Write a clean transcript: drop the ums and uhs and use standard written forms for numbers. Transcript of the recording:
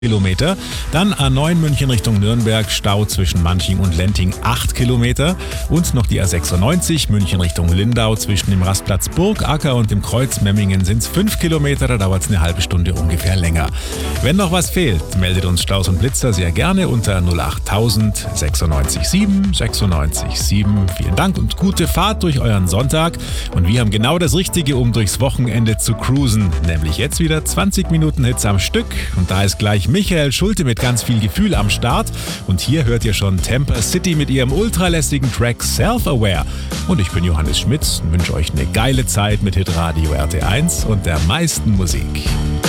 Kilometer. Dann A9 München Richtung Nürnberg, Stau zwischen Manching und Lenting 8 Kilometer. Und noch die A96 München Richtung Lindau zwischen dem Rastplatz Burgacker und dem Kreuz Memmingen sind es 5 Kilometer, da dauert es eine halbe Stunde ungefähr länger. Wenn noch was fehlt, meldet uns Staus und Blitzer sehr gerne unter 08000 96 7 96 7. Vielen Dank und gute Fahrt durch euren Sonntag. Und wir haben genau das Richtige, um durchs Wochenende zu cruisen. Nämlich jetzt wieder 20 Minuten Hits am Stück. Und da ist gleich Michael Schulte mit ganz viel Gefühl am Start. Und hier hört ihr schon Temper City mit ihrem ultralässigen Track Self-Aware. Und ich bin Johannes Schmitz und wünsche euch eine geile Zeit mit Hitradio RT1 und der meisten Musik.